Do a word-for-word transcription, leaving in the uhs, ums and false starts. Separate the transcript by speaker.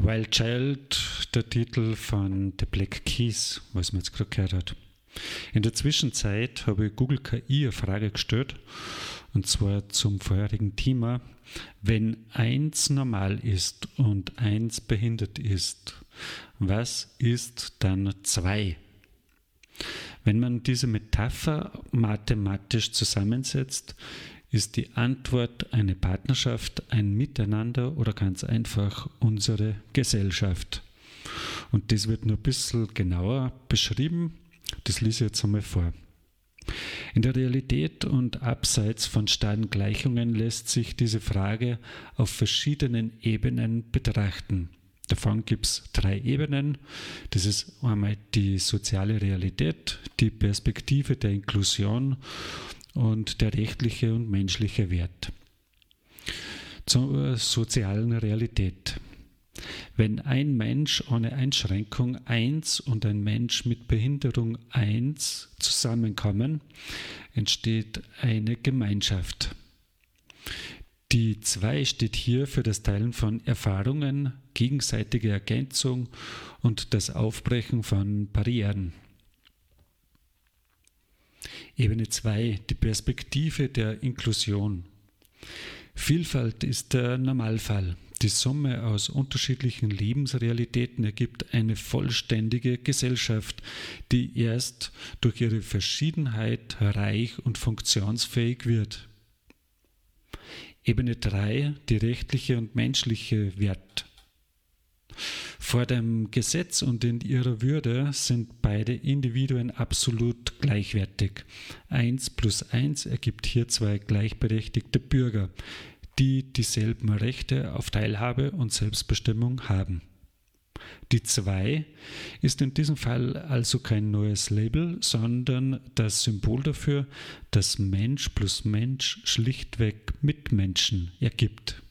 Speaker 1: Wild Child, der Titel von The Black Keys, was man jetzt gerade gehört hat. In der Zwischenzeit habe ich Google K I eine Frage gestellt, und zwar zum vorherigen Thema. Wenn eins normal ist und eins behindert ist, was ist dann zwei? Wenn man diese Metapher mathematisch zusammensetzt, ist die Antwort eine Partnerschaft, ein Miteinander oder ganz einfach unsere Gesellschaft. Und das wird nur ein bisschen genauer beschrieben. Das lese ich jetzt einmal vor. In der Realität und abseits von starren Gleichungen lässt sich diese Frage auf verschiedenen Ebenen betrachten. Davon gibt es drei Ebenen. Das ist einmal die soziale Realität, die Perspektive der Inklusion und der rechtliche und menschliche Wert. Zur sozialen Realität. Wenn ein Mensch ohne Einschränkung eins und ein Mensch mit Behinderung eins zusammenkommen, entsteht eine Gemeinschaft. Die zwei steht hier für das Teilen von Erfahrungen, gegenseitige Ergänzung und das Aufbrechen von Barrieren. Ebene zwei, die Perspektive der Inklusion. Vielfalt ist der Normalfall. Die Summe aus unterschiedlichen Lebensrealitäten ergibt eine vollständige Gesellschaft, die erst durch ihre Verschiedenheit reich und funktionsfähig wird. Ebene drei, die rechtliche und menschliche Wert. Vor dem Gesetz und in ihrer Würde sind beide Individuen absolut gleichwertig. Eins plus eins ergibt hier zwei gleichberechtigte Bürger, die dieselben Rechte auf Teilhabe und Selbstbestimmung haben. Die zwei ist in diesem Fall also kein neues Label, sondern das Symbol dafür, dass Mensch plus Mensch schlichtweg Mitmenschen ergibt.